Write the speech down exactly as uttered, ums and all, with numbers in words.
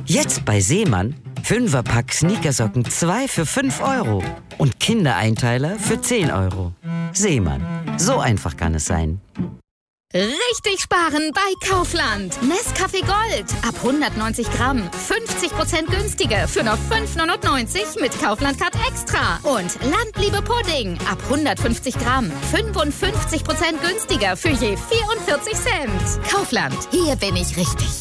Jetzt bei Seemann. Fünferpack Sneakersocken zwei für fünf Euro. Und Kindereinteiler für zehn Euro. Seemann. So einfach kann es sein. Richtig sparen bei Kaufland. Nescafé Gold. Ab hundertneunzig Gramm. fünfzig Prozent günstiger für nur fünf neunundneunzig mit Kaufland Card Extra. Und Landliebe Pudding. Ab hundertfünfzig Gramm. fünfundfünfzig Prozent günstiger für je vierundvierzig Cent. Kaufland. Hier bin ich richtig.